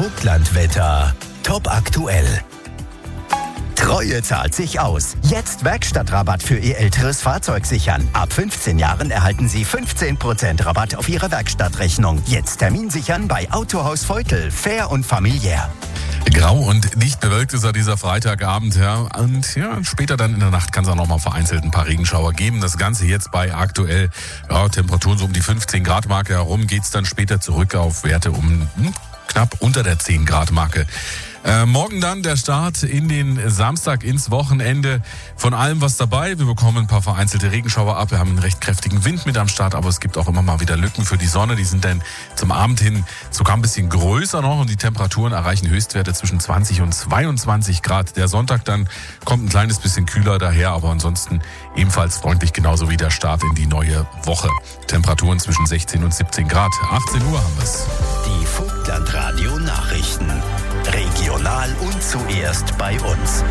Vogtlandwetter top aktuell. Treue zahlt sich aus. Jetzt Werkstattrabatt für Ihr älteres Fahrzeug sichern. Ab 15 Jahren erhalten Sie 15% Rabatt auf Ihre Werkstattrechnung. Jetzt Termin sichern bei Autohaus Veutel. Fair und familiär. Grau und dicht bewölkt ist dieser Freitagabend, ja. Und ja, später dann in der Nacht kann es auch noch mal vereinzelt ein paar Regenschauer geben. Das Ganze jetzt bei aktuell Temperaturen so um die 15 Grad Marke herum. Geht's dann später zurück auf Werte um knapp unter der 10 Grad Marke. Morgen dann der Start in den Samstag ins Wochenende. Von allem was dabei. Wir bekommen ein paar vereinzelte Regenschauer ab. Wir haben einen recht kräftigen Wind mit am Start, aber es gibt auch immer mal wieder Lücken für die Sonne. Die sind dann zum Abend hin sogar ein bisschen größer noch und die Temperaturen erreichen Höchstwerte zwischen 20 und 22 Grad. Der Sonntag dann kommt ein kleines bisschen kühler daher, aber ansonsten ebenfalls freundlich, genauso wie der Start in die neue Woche. Temperaturen zwischen 16 und 17 Grad. 18 Uhr haben wir es. Die Vogtlandradio Nachrichten. Regional und zuerst bei uns.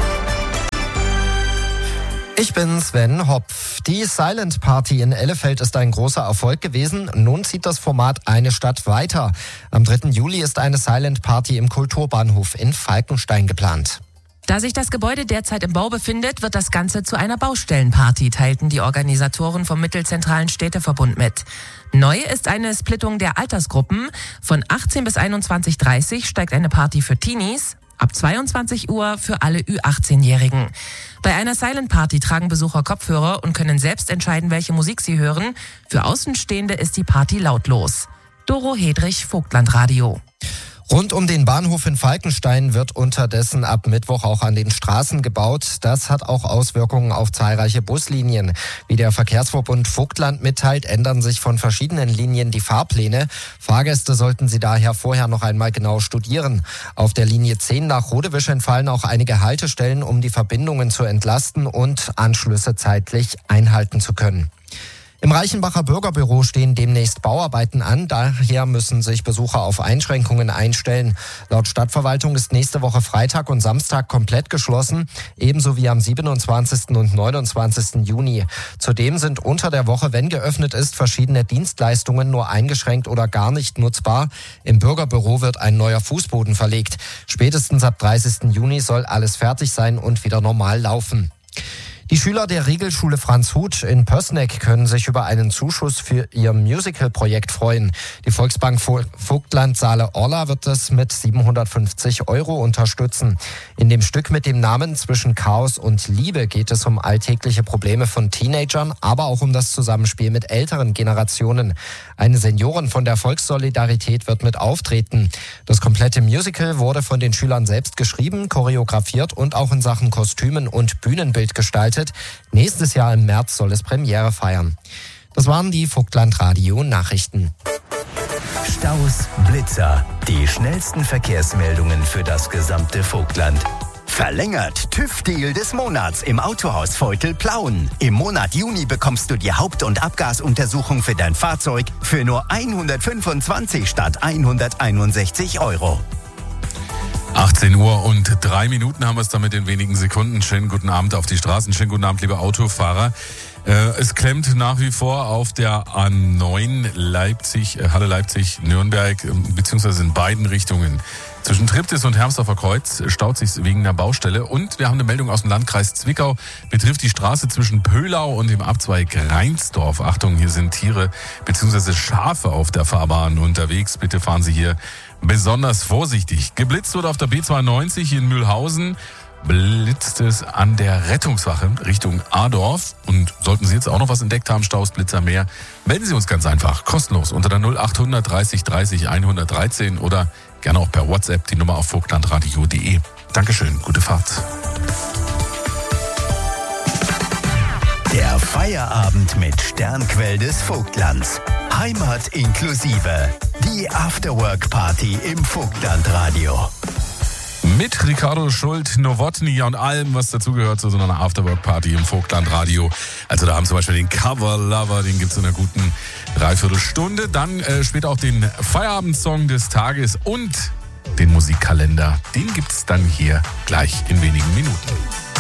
Ich bin Sven Hopf. Die Silent Party in Elefeld ist ein großer Erfolg gewesen. Nun zieht das Format eine Stadt weiter. Am 3. Juli ist eine Silent Party im Kulturbahnhof in Falkenstein geplant. Da sich das Gebäude derzeit im Bau befindet, wird das Ganze zu einer Baustellenparty, teilten die Organisatoren vom Mittelzentralen Städteverbund mit. Neu ist eine Splittung der Altersgruppen. Von 18 bis 21:30 steigt eine Party für Teenies, ab 22 Uhr für alle Ü18-Jährigen. Bei einer Silent Party tragen Besucher Kopfhörer und können selbst entscheiden, welche Musik sie hören. Für Außenstehende ist die Party lautlos. Doro Hedrich, Vogtlandradio. Rund um den Bahnhof in Falkenstein wird unterdessen ab Mittwoch auch an den Straßen gebaut. Das hat auch Auswirkungen auf zahlreiche Buslinien. Wie der Verkehrsverbund Vogtland mitteilt, ändern sich von verschiedenen Linien die Fahrpläne. Fahrgäste sollten sie daher vorher noch einmal genau studieren. Auf der Linie 10 nach Rodewisch entfallen auch einige Haltestellen, um die Verbindungen zu entlasten und Anschlüsse zeitlich einhalten zu können. Im Reichenbacher Bürgerbüro stehen demnächst Bauarbeiten an. Daher müssen sich Besucher auf Einschränkungen einstellen. Laut Stadtverwaltung ist nächste Woche Freitag und Samstag komplett geschlossen, ebenso wie am 27. und 29. Juni. Zudem sind unter der Woche, wenn geöffnet ist, verschiedene Dienstleistungen nur eingeschränkt oder gar nicht nutzbar. Im Bürgerbüro wird ein neuer Fußboden verlegt. Spätestens ab 30. Juni soll alles fertig sein und wieder normal laufen. Die Schüler der Regelschule Franz Huth in Pößneck können sich über einen Zuschuss für ihr Musical-Projekt freuen. Die Volksbank Vogtland Saale Orla wird das mit 750 € unterstützen. In dem Stück mit dem Namen Zwischen Chaos und Liebe geht es um alltägliche Probleme von Teenagern, aber auch um das Zusammenspiel mit älteren Generationen. Eine Seniorin von der Volkssolidarität wird mit auftreten. Das komplette Musical wurde von den Schülern selbst geschrieben, choreografiert und auch in Sachen Kostümen und Bühnenbild gestaltet. Nächstes Jahr im März soll es Premiere feiern. Das waren die Vogtlandradio Nachrichten. Staus, Blitzer, die schnellsten Verkehrsmeldungen für das gesamte Vogtland. Verlängert TÜV-Deal des Monats im Autohaus Veutel Plauen. Im Monat Juni bekommst du die Haupt- und Abgasuntersuchung für dein Fahrzeug für nur 125 statt 161 €. 18 Uhr und 3 Minuten haben wir es damit in wenigen Sekunden. Schönen guten Abend auf die Straßen. Schönen guten Abend, liebe Autofahrer. Es klemmt nach wie vor auf der A9 Halle Leipzig-Nürnberg, beziehungsweise in beiden Richtungen. Zwischen Triptis und Hermsdorfer Kreuz staut sich wegen einer Baustelle. Und wir haben eine Meldung aus dem Landkreis Zwickau. Betrifft die Straße zwischen Pöhlau und dem Abzweig Reinsdorf. Achtung, hier sind Tiere bzw. Schafe auf der Fahrbahn unterwegs. Bitte fahren Sie hier besonders vorsichtig. Geblitzt wurde auf der B92 in Mühlhausen. Blitzt es an der Rettungswache Richtung Adorf. Und sollten Sie jetzt auch noch was entdeckt haben, Staus, Blitzer, mehr, melden Sie uns ganz einfach, kostenlos, unter der 0800 30 30 113 oder gerne auch per WhatsApp, die Nummer auf vogtlandradio.de. Dankeschön, gute Fahrt. Der Feierabend mit Sternquell des Vogtlands. Heimat inklusive. Die Afterwork-Party im Vogtlandradio. Mit Ricardo Schult, Nowotny und allem, was dazugehört zu so einer Afterwork-Party im Vogtlandradio. Also da haben zum Beispiel den Cover Lover, den gibt's in einer guten Dreiviertelstunde. Dann später auch den Feierabendsong des Tages und den Musikkalender. Den gibt's dann hier gleich in wenigen Minuten.